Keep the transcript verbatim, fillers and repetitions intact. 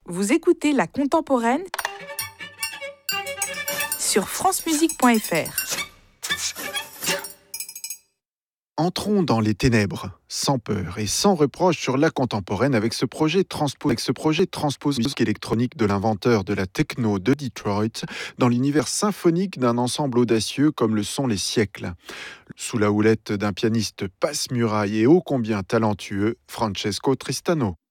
Vous écoutez La Contemporaine sur francemusique point f r. Entrons dans les ténèbres, sans peur et sans reproche sur La Contemporaine avec ce projet transpo, avec ce projet transpose musique électronique de l'inventeur de la techno de Detroit dans l'univers symphonique d'un ensemble audacieux comme le sont les siècles. Sous la houlette d'un pianiste passe-muraille et ô combien talentueux, Francesco Tristano.